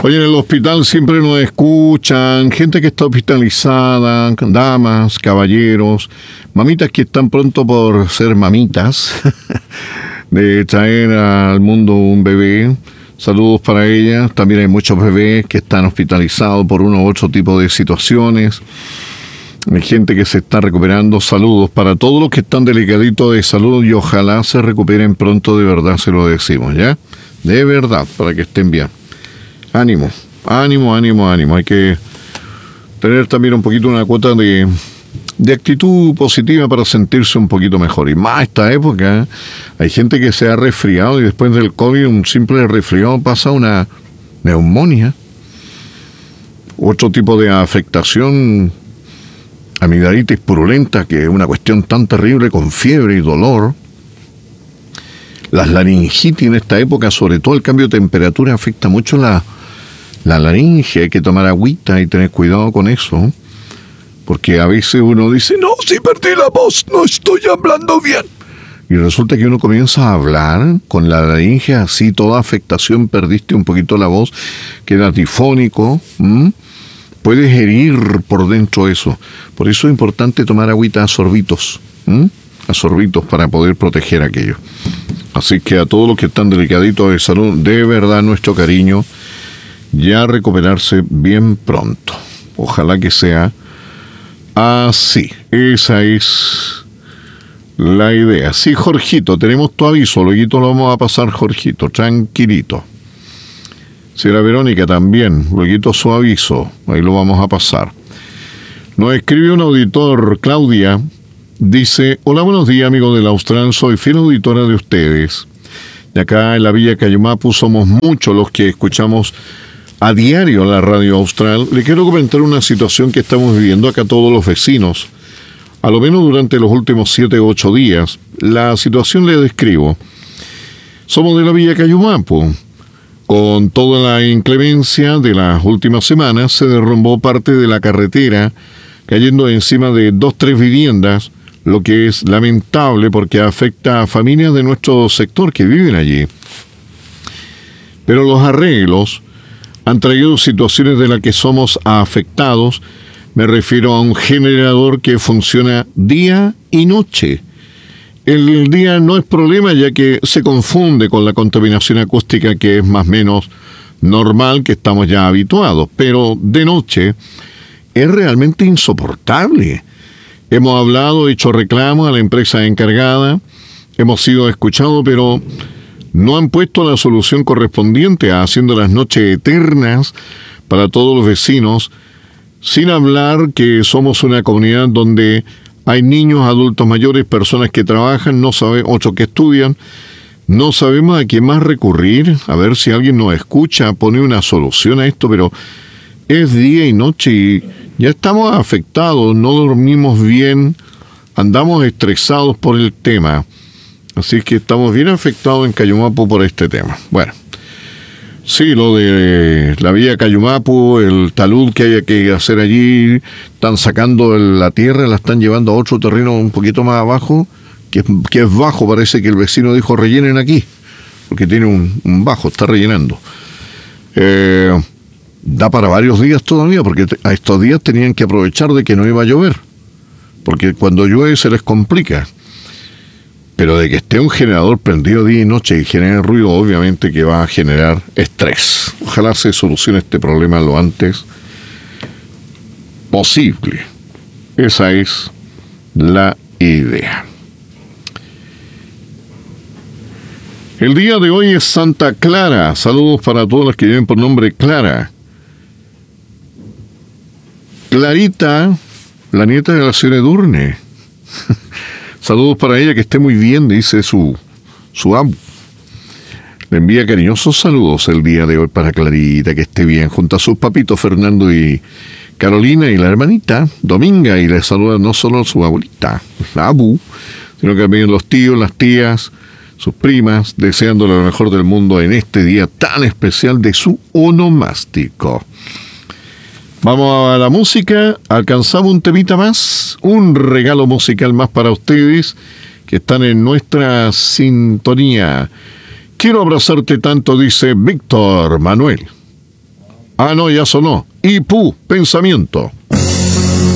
Oye, en el hospital siempre nos escuchan gente que está hospitalizada, damas, caballeros, mamitas que están pronto por ser mamitas, de traer al mundo un bebé. Saludos para ellas. También hay muchos bebés que están hospitalizados por uno u otro tipo de situaciones. Hay gente que se está recuperando. Saludos para todos los que están delicaditos de salud y ojalá se recuperen pronto, de verdad se lo decimos, ¿ya? De verdad, para que estén bien. Ánimo, ánimo, ánimo, ánimo. Hay que tener también un poquito una cuota de actitud positiva para sentirse un poquito mejor. Y más esta época, hay gente que se ha resfriado y después del COVID un simple resfriado pasa a una neumonía. Otro tipo de afectación, amigdalitis purulenta, que es una cuestión tan terrible con fiebre y dolor. Las laringitis en esta época, sobre todo el cambio de temperatura, afecta mucho la laringe. Hay que tomar agüita y tener cuidado con eso. Porque a veces uno dice, no, si perdí la voz, no estoy hablando bien. Y resulta que uno comienza a hablar con la laringe así, toda afectación, perdiste un poquito la voz, queda difónico. Puedes herir por dentro eso. Por eso es importante tomar agüita a sorbitos. A sorbitos para poder proteger aquello. Así que a todos los que están delicaditos de salud, de verdad nuestro cariño, ya recuperarse bien pronto. Ojalá que sea así. Esa es la idea. Sí, Jorgito, tenemos tu aviso. Luego lo vamos a pasar, Jorgito, tranquilito. Sí, la Verónica también. Luego su aviso. Ahí lo vamos a pasar. Nos escribe un auditor, Claudia. Dice, hola, buenos días, amigos del Austral, soy fiel auditora de ustedes. Y acá en la Villa Cayumapu somos muchos los que escuchamos a diario la radio Austral. Le quiero comentar una situación que estamos viviendo acá todos los vecinos. A lo menos durante los últimos 7 u 8 días. La situación le describo. Somos de la Villa Cayumapu. Con toda la inclemencia de las últimas semanas, se derrumbó parte de la carretera, cayendo encima de 2-3 viviendas, lo que es lamentable porque afecta a familias de nuestro sector que viven allí. Pero los arreglos han traído situaciones de las que somos afectados. Me refiero a un generador que funciona día y noche. El día no es problema ya que se confunde con la contaminación acústica que es más o menos normal, que estamos ya habituados, pero de noche es realmente insoportable. Hemos hablado, hecho reclamos a la empresa encargada, hemos sido escuchados, pero no han puesto la solución correspondiente, haciendo las noches eternas para todos los vecinos, sin hablar que somos una comunidad donde hay niños, adultos mayores, personas que trabajan, otros que estudian. No sabemos a quién más recurrir, a ver si alguien nos escucha, pone una solución a esto, pero es día y noche y ya estamos afectados, no dormimos bien, andamos estresados por el tema. Así que estamos bien afectados en Cayumapu por este tema. Bueno, sí, lo de la vía Cayumapu, el talud que hay que hacer allí, están sacando la tierra, la están llevando a otro terreno un poquito más abajo, que es bajo, parece que el vecino dijo rellenen aquí, porque tiene un bajo, está rellenando. Da para varios días todavía, porque a estos días tenían que aprovechar de que no iba a llover, porque cuando llueve se les complica. Pero de que esté un generador prendido día y noche y genere ruido, obviamente que va a generar estrés. Ojalá se solucione este problema lo antes posible. Esa es la idea. El día de hoy es Santa Clara. Saludos para todos los que lleven por nombre Clara. Clarita, la nieta de la señora Edurne. Saludos para ella, que esté muy bien, dice su amo. Le envía cariñosos saludos el día de hoy para Clarita, que esté bien, junto a sus papitos Fernando y Carolina y la hermanita Dominga, y le saluda no solo su abuelita, la abu, sino que también los tíos, las tías, sus primas, deseándole lo mejor del mundo en este día tan especial de su onomástico. Vamos a la música, alcanzamos un temita más, un regalo musical más para ustedes que están en nuestra sintonía. Quiero abrazarte tanto, dice Víctor Manuel. Ah, no, ya sonó. Ipú, pensamiento.